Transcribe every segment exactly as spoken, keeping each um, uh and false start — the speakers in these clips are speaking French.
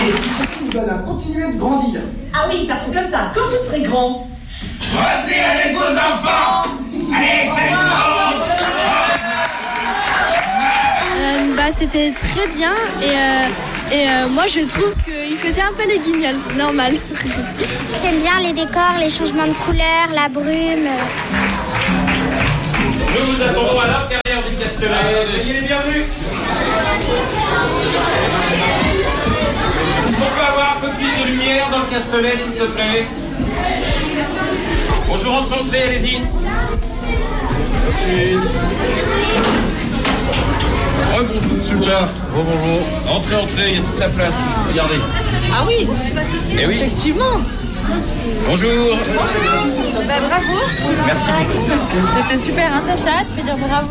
Et surtout, il doit continuer de grandir. Ah oui, parce que comme ça, quand vous serez grand, revenez avec vos enfants. Allez, c'est bon. Euh, bah, c'était très bien et, euh, et euh, moi je trouve qu'il faisait un peu les guignols, normal. J'aime bien les décors, les changements de couleurs, la brume. Nous vous attendons à l'intérieur du Castelet. Soyez les bienvenus. Est-ce qu'on peut avoir un peu plus de lumière dans le Castelet, s'il te plaît? Bonjour, entrez, entrez, allez-y. Merci. Oh, bonjour. Super. Oh, bonjour. Entrez, entrez, il y a toute la place. Regardez. ah oui, Eh oui. effectivement. Bonjour. Bonjour. Bah, bravo. Merci beaucoup. C'était super, hein, Sacha? Tu peux dire bravo?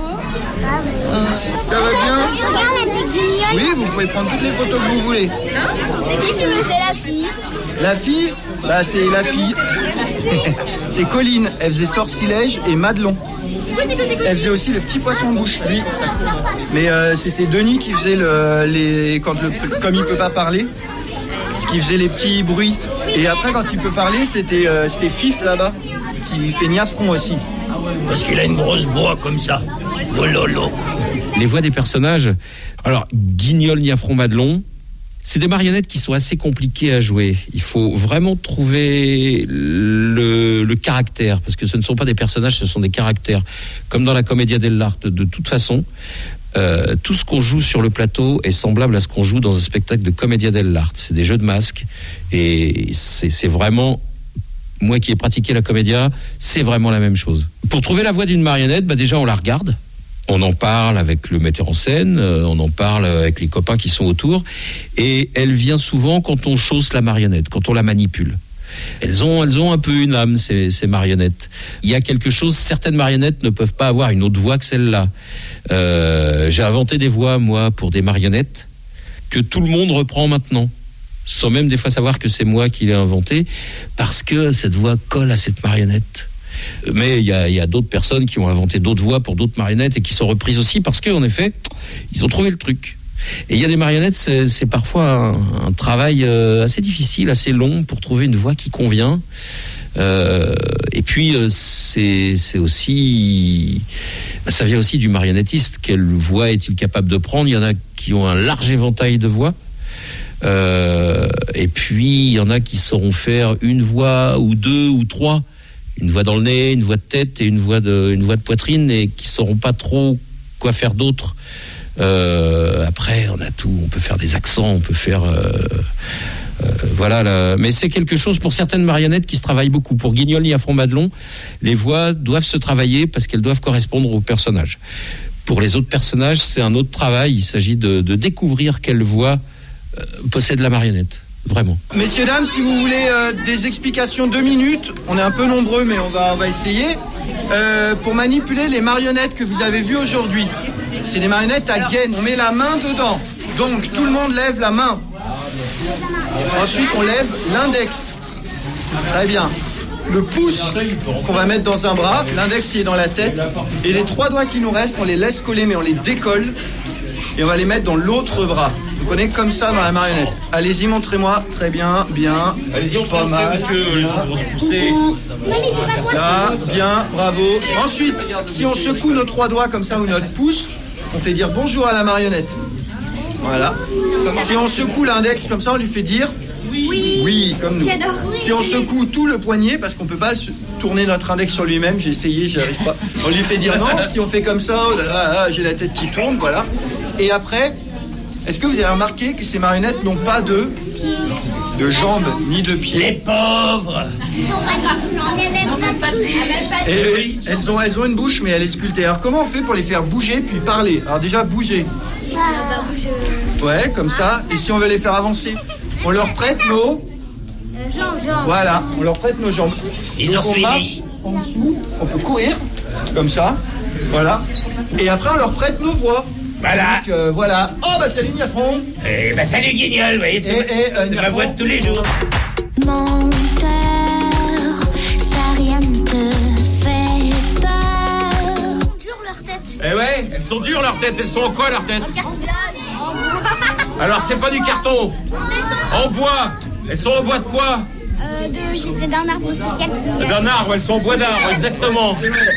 Ça va bien? Regarde la petite guignole. Oui, vous pouvez prendre toutes les photos que vous voulez. C'est qui qui me fait la fille? La fille, bah c'est la fille. C'est Colline, elle faisait Sortilège et Madelon. Elle faisait aussi le petit poisson bouche, lui. Mais euh, c'était Denis qui faisait le, les, quand le, comme il peut pas parler, ce qui faisait les petits bruits. Et après, quand il peut parler, c'était euh, c'était Fif là-bas, qui fait Niafron aussi. Parce qu'il a une grosse voix comme ça. Oh lolo. Les voix des personnages. Alors, Guignol, Niafron, Madelon, c'est des marionnettes qui sont assez compliquées à jouer. Il faut vraiment trouver le, le caractère, parce que ce ne sont pas des personnages, ce sont des caractères. Comme dans la Commedia dell'arte, de toute façon, euh, tout ce qu'on joue sur le plateau est semblable à ce qu'on joue dans un spectacle de Commedia dell'arte. C'est des jeux de masques, et c'est, c'est vraiment... Moi qui ai pratiqué la comédia, c'est vraiment la même chose. Pour trouver la voix d'une marionnette, bah déjà on la regarde, on en parle avec le metteur en scène, euh, on en parle avec les copains qui sont autour, et elle vient souvent quand on chausse la marionnette, quand on la manipule. Elles ont, elles ont un peu une âme, ces, ces marionnettes. Il y a quelque chose, certaines marionnettes ne peuvent pas avoir une autre voix que celle-là. Euh, j'ai inventé des voix, moi, pour des marionnettes, que tout le monde reprend maintenant, sans même des fois savoir que c'est moi qui l'ai inventé, parce que cette voix colle à cette marionnette. Mais il y a, y a d'autres personnes qui ont inventé d'autres voix pour d'autres marionnettes et qui sont reprises aussi parce qu'en effet, ils ont trouvé le truc. Et il y a des marionnettes, c'est, c'est parfois un, un travail euh, assez difficile, assez long pour trouver une voix qui convient. Euh, et puis euh, c'est, c'est aussi, ça vient aussi du marionnettiste. Quelle voix est-il capable de prendre? Il y en a qui ont un large éventail de voix. Euh, et puis il y en a qui sauront faire une voix ou deux ou trois, une voix dans le nez, une voix de tête et une voix de, une voix de poitrine, et qui sauront pas trop quoi faire d'autre. Euh, après on a tout, on peut faire des accents, on peut faire euh, euh, voilà là. Mais c'est quelque chose pour certaines marionnettes qui se travaillent beaucoup. Pour Guignol, Niafron, Madelon, les voix doivent se travailler parce qu'elles doivent correspondre aux personnages. Pour les autres personnages, c'est un autre travail. Il s'agit de, de découvrir quelle voix euh, possède la marionnette. Vraiment. Messieurs, dames, si vous voulez euh, des explications deux minutes, on est un peu nombreux, mais on va, on va essayer, euh, pour manipuler les marionnettes que vous avez vues aujourd'hui. C'est des marionnettes à gaine, on met la main dedans, donc tout le monde lève la main. Ensuite, on lève l'index. Très bien. Le pouce qu'on va mettre dans un bras, l'index qui est dans la tête, et les trois doigts qui nous restent, on les laisse coller, mais on les décolle, et on va les mettre dans l'autre bras. Vous connaissez comme ça dans la marionnette. Allez-y, montrez-moi. Très bien, bien. Allez-y, on pas mal, monsieur, les autres vont se pousser. Ça, bien, bravo. Ensuite, si on secoue nos trois doigts comme ça ou notre pouce, on fait dire bonjour à la marionnette. Voilà. Si on secoue l'index comme ça, on lui fait dire oui, oui comme nous. Si on secoue tout le poignet, parce qu'on peut pas tourner notre index sur lui-même, j'ai essayé, j'y arrive pas. On lui fait dire non. Si on fait comme ça, oh là là, là, j'ai la tête qui tourne, voilà. Et après, est-ce que vous avez remarqué que ces marionnettes n'ont pas de de jambes ni de pieds? Les pauvres. Ils sont pas de Et oui, elles ont, elles ont une bouche, mais elle est sculptée. Alors comment on fait pour les faire bouger puis parler? Alors déjà bouger. Ouais, comme ça. Et si on veut les faire avancer, on leur prête nos jambes, jambes. Voilà, on leur prête nos jambes. Ils Donc ont on suivi. marche en dessous, on peut courir comme ça. Voilà. Et après on leur prête nos voix. Voilà. Donc euh, voilà. Oh bah salut Niafron. Eh bah salut Guignol, oui, c'est, Et, et, euh, c'est ma voix de tous les jours. Menteur, ça rien ne te fait peur. Dure leur tête. Eh ouais, elles sont dures leurs têtes, elles sont en quoi leurs têtes? En cartilage. Alors, c'est pas du carton. En bois. Elles sont en bois de quoi? Euh, de, c'est d'un arbre spécial. Qui... D'un arbre, elles sont en bois d'arbre, exactement.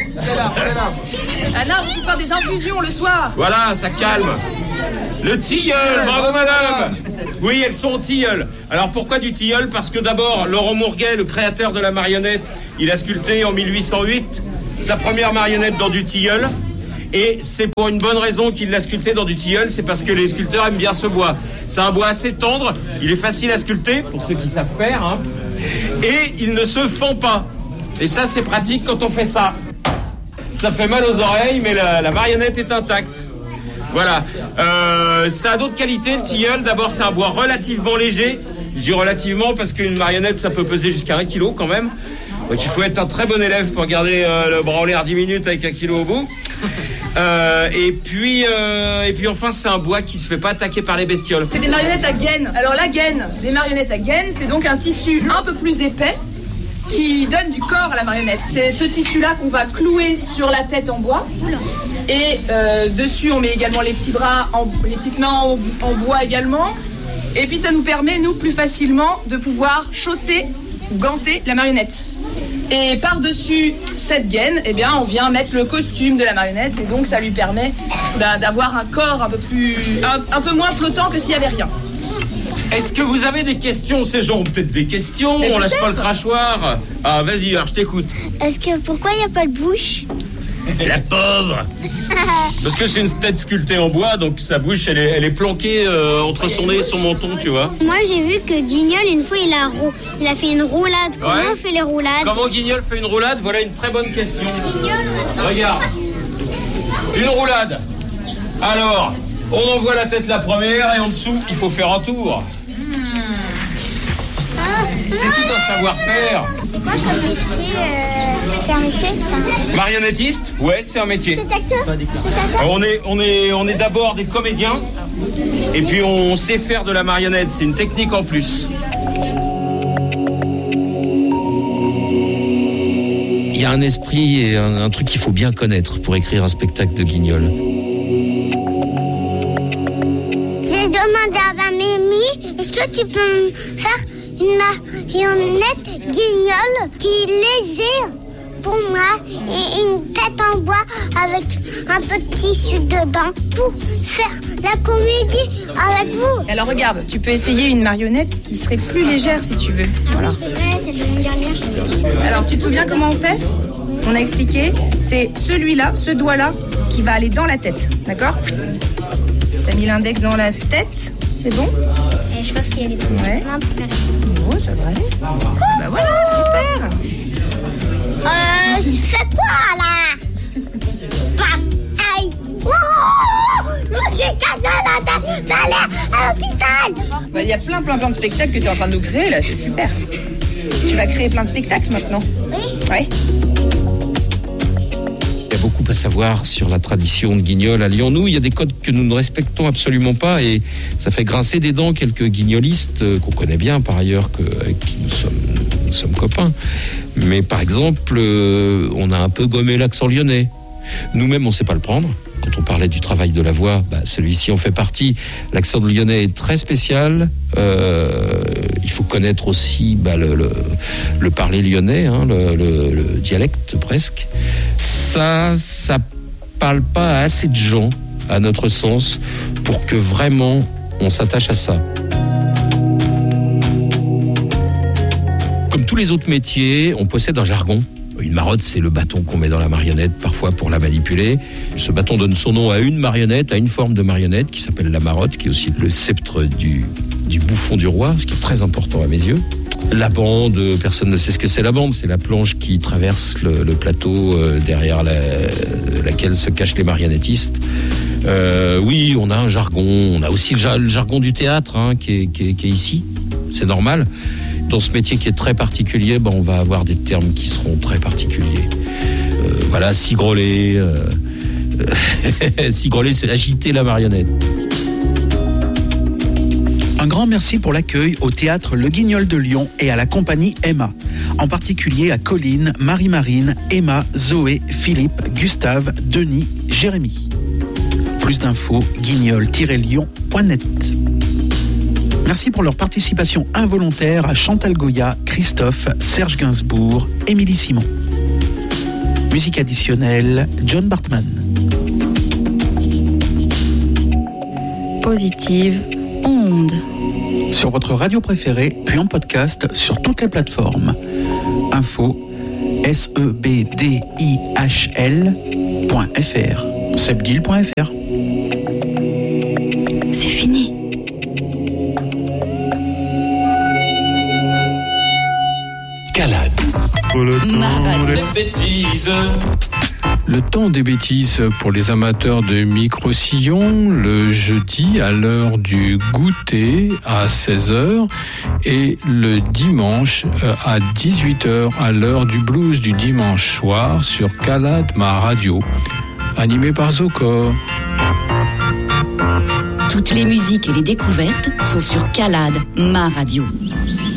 Un arbre pour faire des infusions le soir. Voilà, ça calme. Le tilleul, bravo madame. Oui, elles sont en tilleul. Alors pourquoi du tilleul? Parce que d'abord, Laurent Mourguet, le créateur de la marionnette, il a sculpté en mille huit cent huit sa première marionnette dans du tilleul. Et c'est pour une bonne raison qu'il l'a sculpté dans du tilleul, c'est parce que les sculpteurs aiment bien ce bois. C'est un bois assez tendre, il est facile à sculpter, pour ceux qui savent faire, hein. Et il ne se fend pas. Et ça, c'est pratique quand on fait ça. Ça fait mal aux oreilles, mais la, la marionnette est intacte. Voilà. Euh, ça a d'autres qualités, le tilleul. D'abord, c'est un bois relativement léger. Je dis relativement parce qu'une marionnette, ça peut peser jusqu'à un kilo quand même. Donc il faut être un très bon élève pour garder euh, le bras en l'air dix minutes avec un kilo au bout. Euh, et puis, euh, et puis enfin, c'est un bois qui se fait pas attaquer par les bestioles. C'est des marionnettes à gaine. Alors la gaine, des marionnettes à gaine, c'est donc un tissu un peu plus épais qui donne du corps à la marionnette. C'est ce tissu-là qu'on va clouer sur la tête en bois. Et euh, dessus, on met également les petits bras, en, les petites mains en, en bois également. Et puis ça nous permet, nous, plus facilement de pouvoir chausser ou ganter la marionnette. Et par-dessus cette gaine, eh bien, on vient mettre le costume de la marionnette. Et donc, ça lui permet bah, d'avoir un corps un peu plus, un, un peu moins flottant que s'il n'y avait rien. Est-ce que vous avez des questions? Ces gens ont peut-être des questions. Mais on peut-être. lâche pas le crachoir. Ah, vas-y, alors je t'écoute. Est-ce que pourquoi il n'y a pas de bouche? La pauvre. Parce que c'est une tête sculptée en bois, donc sa bouche, elle est, elle est planquée euh, entre son nez et son menton, tu vois. Moi, j'ai vu que Guignol, une fois, il a, rou... il a fait une roulade. Comment Ouais. on fait les roulades? Comment Guignol fait une roulade? Voilà une très bonne question. Guignol, Regarde. Une roulade. Alors, on envoie la tête la première et en dessous, il faut faire un tour. C'est tout un savoir-faire. c'est quoi comme métier? euh, C'est un métier enfin... Marionnettiste? Ouais, c'est un métier. C'est acteur? C'est Alors, on est, on est, on est d'abord des comédiens, et puis on sait faire de la marionnette. C'est une technique en plus. Il y a un esprit et un, un truc qu'il faut bien connaître pour écrire un spectacle de Guignol. J'ai demandé à ma mamie, est-ce que tu peux me faire une marionnette Guignol qui est légère pour moi et une tête en bois avec un peu de tissu dedans pour faire la comédie avec vous? Alors regarde, tu peux essayer une marionnette qui serait plus légère si tu veux. Voilà. C'est vrai, c'est une dernière. Alors tu te souviens comment on fait? On a expliqué, c'est celui-là, ce doigt-là qui va aller dans la tête, d'accord? T'as mis l'index dans la tête, c'est bon? Et je pense qu'il y a des petites Ouais. mains pour faire. Oh, ça va aller. Bah voilà, super. Euh, tu fais quoi là? Bah, aïe. Oh, j'ai cassé la tête, j'allais à l'hôpital. Bah, il y a plein, plein, plein de spectacles que tu es en train de nous créer là, c'est super. Tu vas créer plein de spectacles maintenant. Oui. Ouais. Il y a beaucoup à savoir sur la tradition de Guignol à Lyon. Nous, il y a des codes que nous ne respectons absolument pas et ça fait grincer des dents quelques guignolistes euh, qu'on connaît bien par ailleurs, que, avec qui nous sommes, nous sommes copains. Mais par exemple, euh, on a un peu gommé l'accent lyonnais. Nous-mêmes, on ne sait pas le prendre. Quand on parlait du travail de la voix, bah, celui-ci en fait partie. L'accent de lyonnais est très spécial. Euh, il faut connaître aussi bah, le, le, le parler lyonnais, hein, le, le, le dialecte presque. Ça, ça parle pas à assez de gens, à notre sens, pour que vraiment on s'attache à ça. Comme tous les autres métiers, on possède un jargon. Une marotte, c'est le bâton qu'on met dans la marionnette, parfois pour la manipuler. Ce bâton donne son nom à une marionnette, à une forme de marionnette qui s'appelle la marotte, qui est aussi le sceptre du, du bouffon du roi, ce qui est très important à mes yeux. La bande, personne ne sait ce que c'est la bande, c'est la planche qui traverse le, le plateau euh, derrière la, laquelle se cachent les marionnettistes. Euh, oui, on a un jargon, on a aussi le, le jargon du théâtre hein, qui, est, qui, est, qui est ici, c'est normal. Dans ce métier qui est très particulier, ben on va avoir des termes qui seront très particuliers. Euh, voilà, cigroler. Euh, euh, cigroler, c'est agiter la marionnette. Un grand merci pour l'accueil au théâtre Le Guignol de Lyon et à la compagnie Emma. En particulier à Colline, Marie-Marine, Emma, Zoé, Philippe, Gustave, Denis, Jérémy. Plus d'infos, guignol tiret lyon point net. Merci pour leur participation involontaire à Chantal Goya, Christophe, Serge Gainsbourg, Émilie Simon. Musique additionnelle, John Bartman. Positive onde. Sur votre radio préférée, puis en podcast sur toutes les plateformes. Info S E B D I H L point F R. sebdil point F R. C'est fini. Calade. Ma radio. Bêtises. Le temps des bêtises pour les amateurs de micro-sillons, le jeudi à l'heure du goûter à seize heures et le dimanche à dix-huit heures à l'heure du blues du dimanche soir sur Calade, ma radio, animé par Zocor. Toutes les musiques et les découvertes sont sur Calade, ma radio.